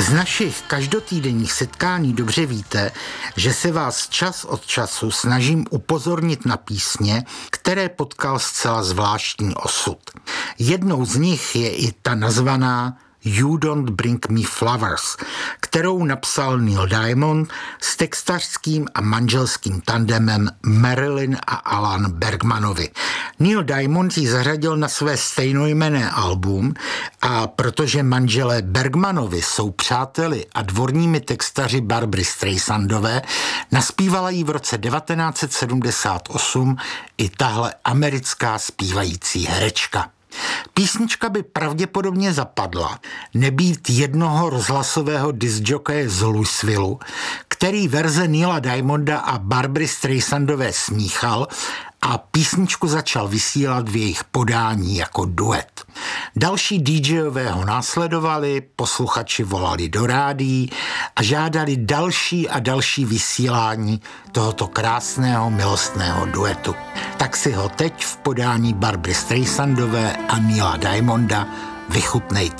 Z našich každotýdenních setkání dobře víte, že se vás čas od času snažím upozornit na písně, které potkal zcela zvláštní osud. Jednou z nich je i ta nazvaná You Don't Bring Me Flowers, kterou napsal Neil Diamond s textařským a manželským tandemem Marilyn a Alan Bergmanovi. Neil Diamond ji zařadil na své stejnojmenné album a protože manželé Bergmanovi jsou přáteli a dvorními textaři Barbory Streisandové, naspívala jí v roce 1978 i tahle americká zpívající herečka. Písnička by pravděpodobně zapadla, nebýt jednoho rozhlasového discjokeje z Louisvilleu, který verze Neila Diamonda a Barbory Streisandové smíchal a písničku začal vysílat v jejich podání jako duet. Další DJové ho následovali, posluchači volali do rádií a žádali další a další vysílání tohoto krásného milostného duetu. Tak si ho teď v podání Barbory Streisandové a Neila Diamonda vychutnejte.